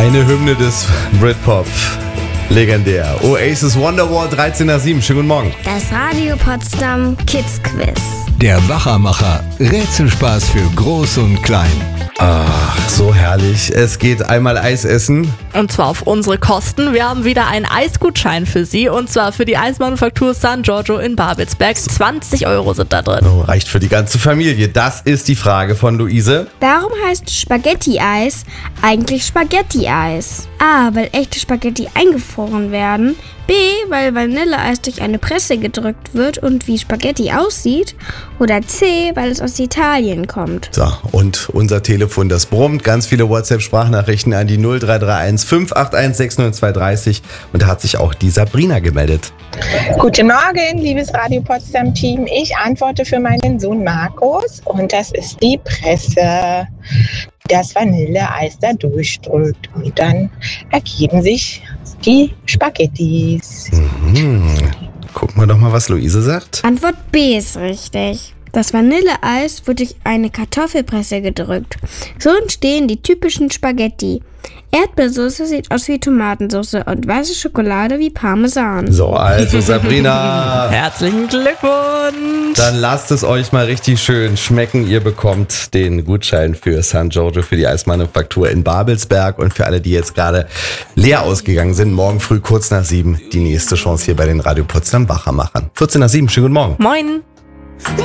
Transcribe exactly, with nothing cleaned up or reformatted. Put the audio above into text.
Eine Hymne des Britpop. Legendär. Oasis Wonderwall dreizehn nach sieben. Schönen guten Morgen. Das Radio Potsdam Kids Quiz. Der Wachermacher. Rätselspaß für Groß und Klein. Ach, so herrlich. Es geht einmal Eis essen. Und zwar auf unsere Kosten. Wir haben wieder einen Eisgutschein für Sie. Und zwar für die Eismanufaktur San Giorgio in Babelsberg. zwanzig Euro sind da drin. Oh, reicht für die ganze Familie. Das ist die Frage von Luise. Warum heißt Spaghetti-Eis eigentlich Spaghetti-Eis? A, weil echte Spaghetti eingefroren werden. B, weil Vanilleeis durch eine Presse gedrückt wird und wie Spaghetti aussieht. Oder C, weil es aus Italien kommt. So, und unser Telefon, das brummt. Ganz viele WhatsApp-Sprachnachrichten an die null drei drei eins fünf acht eins sechs null zwei drei null. Und da hat sich auch die Sabrina gemeldet. Guten Morgen, liebes Radio Potsdam-Team. Ich antworte für meinen Sohn Markus und das ist die Presse, das Vanilleeis da durchdrückt und dann ergeben sich die Spaghettis. Mhm. Gucken wir doch mal, was Luise sagt. Antwort B ist richtig. Das Vanilleeis wird durch eine Kartoffelpresse gedrückt. So entstehen die typischen Spaghetti. Erdbeersoße sieht aus wie Tomatensauce und weiße Schokolade wie Parmesan. So, also Sabrina. Herzlichen Glückwunsch. Dann lasst es euch mal richtig schön schmecken. Ihr bekommt den Gutschein für San Giorgio, für die Eismanufaktur in Babelsberg. Und für alle, die jetzt gerade leer ausgegangen sind, morgen früh kurz nach sieben die nächste Chance hier bei den Radio Potsdam Wachermachern. vierzehn nach sieben, schönen guten Morgen. Moin.